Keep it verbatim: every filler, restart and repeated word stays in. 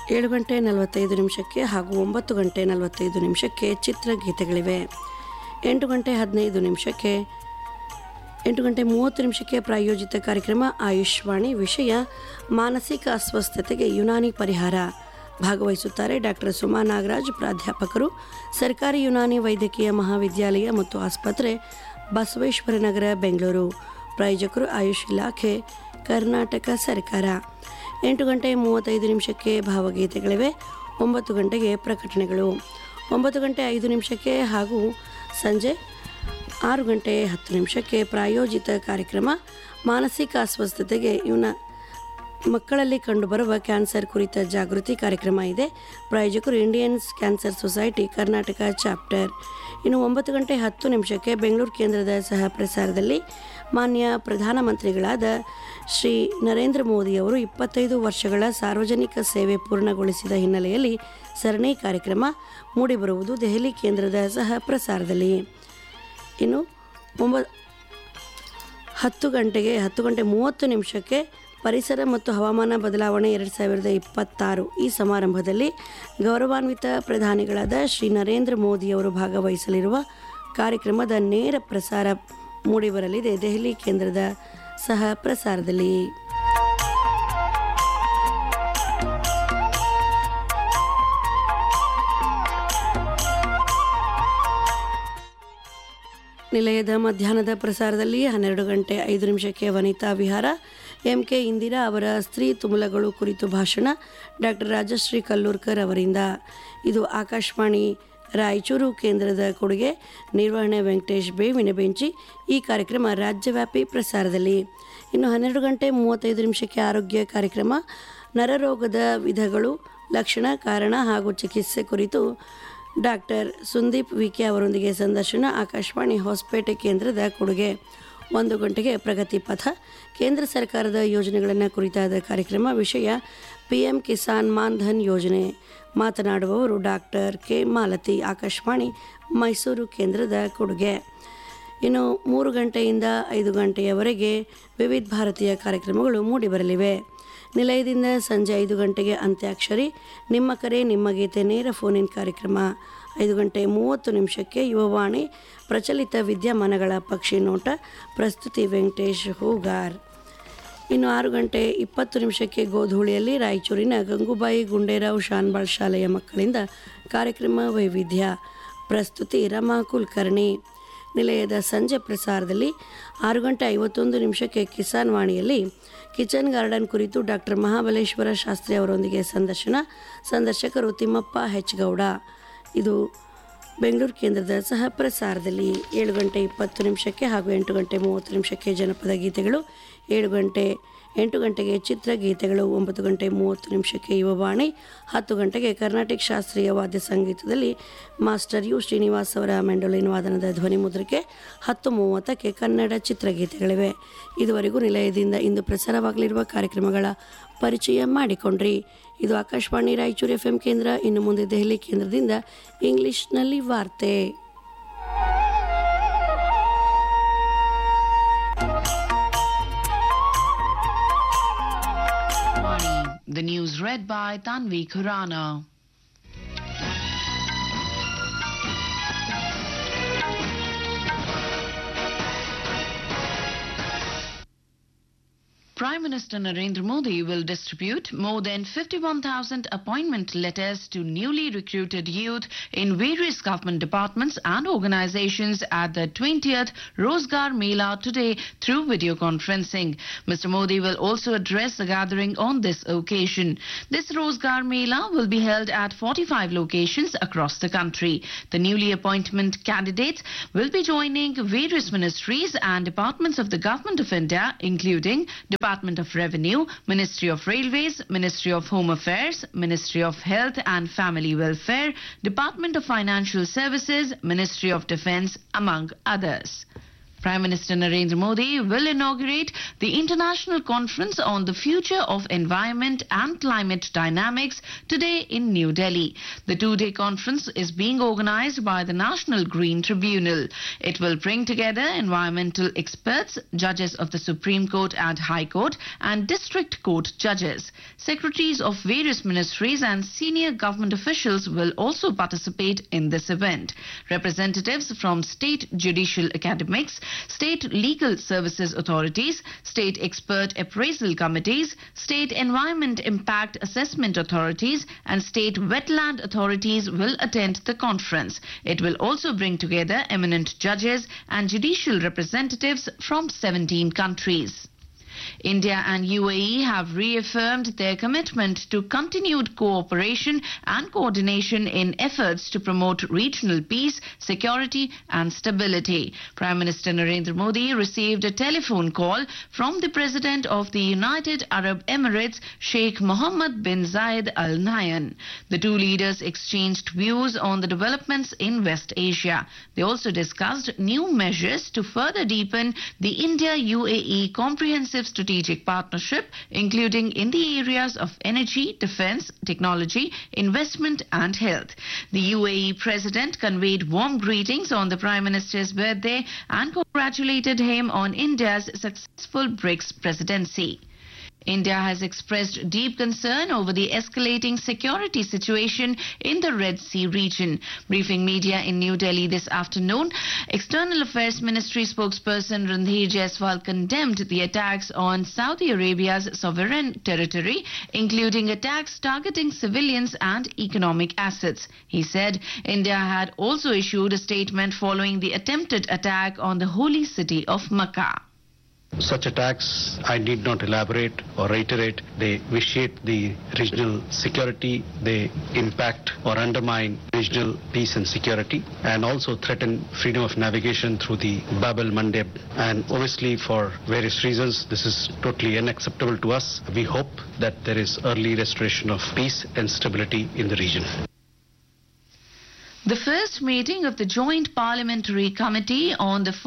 ಏಳು ಗಂಟೆ ನಲವತ್ತೈದು ನಿಮಿಷಕ್ಕೆ ಹಾಗೂ ಒಂಬತ್ತು ಗಂಟೆ ನಲವತ್ತೈದು ನಿಮಿಷಕ್ಕೆ ಚಿತ್ರಗೀತೆಗಳಿವೆ. ಎಂಟು ಗಂಟೆ ಹದಿನೈದು ನಿಮಿಷಕ್ಕೆ ಎಂಟು ಗಂಟೆ ಮೂವತ್ತು ನಿಮಿಷಕ್ಕೆ ಪ್ರಾಯೋಜಿತ ಕಾರ್ಯಕ್ರಮ ಆಯುಷ್ವಾಣಿ. ವಿಷಯ ಮಾನಸಿಕ ಅಸ್ವಸ್ಥತೆಗೆ ಯುನಾನಿ ಪರಿಹಾರ. ಭಾಗವಹಿಸುತ್ತಾರೆ ಡಾಕ್ಟರ್ ಸುಮಾ ನಾಗರಾಜ್, ಪ್ರಾಧ್ಯಾಪಕರು, ಸರ್ಕಾರಿ ಯುನಾನಿ ವೈದ್ಯಕೀಯ ಮಹಾವಿದ್ಯಾಲಯ ಮತ್ತು ಆಸ್ಪತ್ರೆ, ಬಸವೇಶ್ವರನಗರ, ಬೆಂಗಳೂರು. ಪ್ರಾಯೋಜಕರು ಆಯುಷ್ ಇಲಾಖೆ, ಕರ್ನಾಟಕ ಸರ್ಕಾರ. ಎಂಟು ಗಂಟೆ ಮೂವತ್ತೈದು ನಿಮಿಷಕ್ಕೆ ಭಾವಗೀತೆಗಳಿವೆ. ಒಂಬತ್ತು ಗಂಟೆಗೆ ಪ್ರಕಟಣೆಗಳು. ಒಂಬತ್ತು ಗಂಟೆ ಐದು ನಿಮಿಷಕ್ಕೆ ಹಾಗೂ ಸಂಜೆ ಆರು ಗಂಟೆ ಹತ್ತು ನಿಮಿಷಕ್ಕೆ ಪ್ರಾಯೋಜಿತ ಕಾರ್ಯಕ್ರಮ ಮಾನಸಿಕ ಅಸ್ವಸ್ಥತೆಗೆ ಇವನ ಮಕ್ಕಳಲ್ಲಿ ಕಂಡುಬರುವ ಕ್ಯಾನ್ಸರ್ ಕುರಿತ ಜಾಗೃತಿ ಕಾರ್ಯಕ್ರಮ ಇದೆ. ಪ್ರಾಯೋಜಕರು Indians cancer society, Karnataka chapter. ಇನ್ನು ಒಂಬತ್ತು ಗಂಟೆ ಹತ್ತು ನಿಮಿಷಕ್ಕೆ ಬೆಂಗಳೂರು ಕೇಂದ್ರದ ಸಹ ಪ್ರಸಾರದಲ್ಲಿ ಮಾನ್ಯ ಪ್ರಧಾನಮಂತ್ರಿಗಳಾದ ಶ್ರೀ ನರೇಂದ್ರ ಮೋದಿಯವರು ಇಪ್ಪತ್ತೈದು ವರ್ಷಗಳ ಸಾರ್ವಜನಿಕ ಸೇವೆ ಪೂರ್ಣಗೊಳಿಸಿದ ಹಿನ್ನೆಲೆಯಲ್ಲಿ ಸರಣಿ ಕಾರ್ಯಕ್ರಮ ಮೂಡಿಬರುವುದು ದೆಹಲಿ ಕೇಂದ್ರದ ಸಹ ಪ್ರಸಾರದಲ್ಲಿ. ಇನ್ನು ಒಂಬ ಹತ್ತು ಗಂಟೆಗೆ ಹತ್ತು ಗಂಟೆ ಮೂವತ್ತು ನಿಮಿಷಕ್ಕೆ ಪರಿಸರ ಮತ್ತು ಹವಾಮಾನ ಬದಲಾವಣೆ ಎರಡು ಸಾವಿರದ ಇಪ್ಪತ್ತಾರು ಈ ಸಮಾರಂಭದಲ್ಲಿ ಗೌರವಾನ್ವಿತ ಪ್ರಧಾನಿಗಳಾದ ಶ್ರೀ ನರೇಂದ್ರ ಮೋದಿಯವರು ಭಾಗವಹಿಸಲಿರುವ ಕಾರ್ಯಕ್ರಮದ ನೇರ ಪ್ರಸಾರ ಮೂಡಿಬರಲಿದೆ ದೆಹಲಿ ಕೇಂದ್ರದ ಸಹ ಪ್ರಸಾರದಲ್ಲಿ. ನಿಲಯದ ಮಧ್ಯಾಹ್ನದ ಪ್ರಸಾರದಲ್ಲಿ ಹನ್ನೆರಡು ಗಂಟೆ ಐದು ನಿಮಿಷಕ್ಕೆ ವನಿತಾ ವಿಹಾರ. ಎಂ ಕೆ ಇಂದಿರಾ ಅವರ ಸ್ತ್ರೀ ತುಮುಲಗಳು ಕುರಿತು ಭಾಷಣ ಡಾಕ್ಟರ್ ರಾಜಶ್ರೀ ಕಲ್ಲೂರ್ಕರ್ ಅವರಿಂದ. ಇದು ಆಕಾಶವಾಣಿ ರಾಯಚೂರು ಕೇಂದ್ರದ ಕೊಡುಗೆ. ನಿರ್ವಹಣೆ ವೆಂಕಟೇಶ್ ಬೇವಿನ ಬೆಂಚಿ. ಈ ಕಾರ್ಯಕ್ರಮ ರಾಜ್ಯವ್ಯಾಪಿ ಪ್ರಸಾರದಲ್ಲಿ. ಇನ್ನು ಹನ್ನೆರಡು ಗಂಟೆ ಮೂವತ್ತೈದು ನಿಮಿಷಕ್ಕೆ ಆರೋಗ್ಯ ಕಾರ್ಯಕ್ರಮ ನರರೋಗದ ವಿಧಗಳು, ಲಕ್ಷಣ, ಕಾರಣ ಹಾಗೂ ಚಿಕಿತ್ಸೆ ಕುರಿತು ಡಾಕ್ಟರ್ ಸುಂದೀಪ್ ವಿಕೆ ಅವರೊಂದಿಗೆ ಸಂದರ್ಶನ ಆಕಾಶವಾಣಿ ಹೊಸಪೇಟೆ ಕೇಂದ್ರದ ಕೊಡುಗೆ. ಒಂದು ಗಂಟೆಗೆ ಪ್ರಗತಿ ಪಥ, ಕೇಂದ್ರ ಸರ್ಕಾರದ ಯೋಜನೆಗಳನ್ನು ಕುರಿತಾದ ಕಾರ್ಯಕ್ರಮ. ವಿಷಯ ಪಿ ಎಂ ಕಿಸಾನ್ ಮಾನ್ ಧನ್ ಯೋಜನೆ. ಮಾತನಾಡುವವರು ಡಾಕ್ಟರ್ ಕೆ ಮಾಲತಿ, ಆಕಾಶವಾಣಿ ಮೈಸೂರು ಕೇಂದ್ರದ ಕೊಡುಗೆ. ಇನ್ನು ಮೂರು ಗಂಟೆಯಿಂದ ಐದು ಗಂಟೆಯವರೆಗೆ ವಿವಿಧ ಭಾರತೀಯ ಕಾರ್ಯಕ್ರಮಗಳು ಮೂಡಿಬರಲಿವೆ. ನಿಲಯದಿಂದ ಸಂಜೆ ಐದು ಗಂಟೆಗೆ ಅಂತ್ಯಾಕ್ಷರಿ, ನಿಮ್ಮ ಕರೆ ನಿಮ್ಮ ಗೀತೆ ನೇರ ಫೋನ್ ಇನ್ ಕಾರ್ಯಕ್ರಮ. ಐದು ಗಂಟೆ ಮೂವತ್ತು ನಿಮಿಷಕ್ಕೆ ಯುವವಾಣಿ, ಪ್ರಚಲಿತ ವಿದ್ಯಮಾನಗಳ ಪಕ್ಷಿ ನೋಟ. ಪ್ರಸ್ತುತಿ ವೆಂಕಟೇಶ್ ಹೂಗಾರ್. ಇನ್ನು ಆರು ಗಂಟೆ ಇಪ್ಪತ್ತು ನಿಮಿಷಕ್ಕೆ ಗೋಧೂಳಿಯಲ್ಲಿ ರಾಯಚೂರಿನ ಗಂಗೂಬಾಯಿ ಗುಂಡೇರಾವ್ ಶಾನ್ಬಾಳ್ ಶಾಲೆಯ ಮಕ್ಕಳಿಂದ ಕಾರ್ಯಕ್ರಮ ವೈವಿಧ್ಯ. ಪ್ರಸ್ತುತಿ ರಮಾ ಕುಲಕರ್ಣಿ. ನಿಲಯದ ಸಂಜೆ ಪ್ರಸಾರದಲ್ಲಿ ಆರು ಗಂಟೆ ಐವತ್ತೊಂದು ನಿಮಿಷಕ್ಕೆ ಕಿಸಾನ್ ವಾಣಿಯಲ್ಲಿ ಕಿಚನ್ ಗಾರ್ಡನ್ ಕುರಿತು ಡಾಕ್ಟರ್ ಮಹಾಬಲೇಶ್ವರ ಶಾಸ್ತ್ರಿ ಅವರೊಂದಿಗೆ ಸಂದರ್ಶನ. ಸಂದರ್ಶಕರು ತಿಮ್ಮಪ್ಪ ಹೆಚ್ ಗೌಡ. ಇದು ಬೆಂಗಳೂರು ಕೇಂದ್ರದ ಸಹ ಪ್ರಸಾರದಲ್ಲಿ. ಏಳು ಗಂಟೆ ಇಪ್ಪತ್ತು ನಿಮಿಷಕ್ಕೆ ಹಾಗೂ ಎಂಟು ಗಂಟೆ ಮೂವತ್ತು ನಿಮಿಷಕ್ಕೆ ಜನಪದ ಗೀತೆಗಳು. ಏಳು ಗಂಟೆ ಎಂಟು ಗಂಟೆಗೆ ಚಿತ್ರಗೀತೆಗಳು. ಒಂಬತ್ತು ಗಂಟೆ ಮೂವತ್ತು ನಿಮಿಷಕ್ಕೆ ಯುವವಾಣಿ. ಹತ್ತು ಗಂಟೆಗೆ ಕರ್ನಾಟಕ ಶಾಸ್ತ್ರೀಯ ವಾದ್ಯ ಸಂಗೀತದಲ್ಲಿ ಮಾಸ್ಟರ್ ಯು ಶ್ರೀನಿವಾಸ್ ಅವರ ಮೆಂಡೋಲಿನ್ ವಾದನದ ಧ್ವನಿ ಮುದ್ರಿಕೆ. ಹತ್ತು ಮೂವತ್ತಕ್ಕೆ ಕನ್ನಡ ಚಿತ್ರಗೀತೆಗಳಿವೆ. ಇದುವರೆಗೂ ನಿಲಯದಿಂದ ಇಂದು ಪ್ರಸಾರವಾಗಲಿರುವ ಕಾರ್ಯಕ್ರಮಗಳ ಪರಿಚಯ ಮಾಡಿಕೊಂಡ್ರಿ. ಇದು ಆಕಾಶವಾಣಿ ರಾಯಚೂರು ಎಫ್ ಎಂ ಕೇಂದ್ರ. ಇನ್ನು ಮುಂದೆ ದೆಹಲಿ ಕೇಂದ್ರದಿಂದ ಇಂಗ್ಲಿಷ್ನಲ್ಲಿ ವಾರ್ತೆ. The news read by Tanvi Khurana. Prime Minister Narendra Modi will distribute more than fifty-one thousand appointment letters to newly recruited youth in various government departments and organizations at the twentieth Rozgar Mela today through video conferencing. Mister Modi will also address the gathering on this occasion. This Rozgar Mela will be held at forty-five locations across the country. The newly appointment candidates will be joining various ministries and departments of the Government of India, including Department of Revenue, Ministry of Railways, Ministry of Home Affairs, Ministry of Health and Family Welfare, Department of Financial Services, Ministry of Defence, among others. Prime Minister Narendra Modi will inaugurate the International Conference on the Future of Environment and Climate Dynamics today in New Delhi. The two-day conference is being organized by the National Green Tribunal. It will bring together environmental experts, judges of the Supreme Court and High Court, and District Court judges. Secretaries of various ministries and senior government officials will also participate in this event. Representatives from state judicial academics, state legal services authorities, state expert appraisal committees, state environment impact assessment authorities, and state wetland authorities will attend the conference. It will also bring together eminent judges and judicial representatives from seventeen countries. India and U A E have reaffirmed their commitment to continued cooperation and coordination in efforts to promote regional peace, security and stability. Prime Minister Narendra Modi received a telephone call from the President of the United Arab Emirates, Sheikh Mohammed bin Zayed Al Nahyan. The two leaders exchanged views on the developments in West Asia. They also discussed new measures to further deepen the India-U A E comprehensive strategic partnership, including in the areas of energy, defense, technology, investment and health. The U A E President conveyed warm greetings on the Prime Minister's birthday and congratulated him on India's successful BRICS presidency. India has expressed deep concern over the escalating security situation in the Red Sea region. Briefing media in New Delhi this afternoon, External Affairs Ministry spokesperson Randhir Jaiswal condemned the attacks on Saudi Arabia's sovereign territory, including attacks targeting civilians and economic assets. He said India had also issued a statement following the attempted attack on the holy city of Makkah. Such attacks, I need not elaborate or reiterate, they vitiate the regional security, they impact or undermine regional peace and security, and also threaten freedom of navigation through the Bab el-Mandeb. And obviously, for various reasons, this is totally unacceptable to us. We hope that there is early restoration of peace and stability in the region. The first meeting of the Joint Parliamentary Committee on the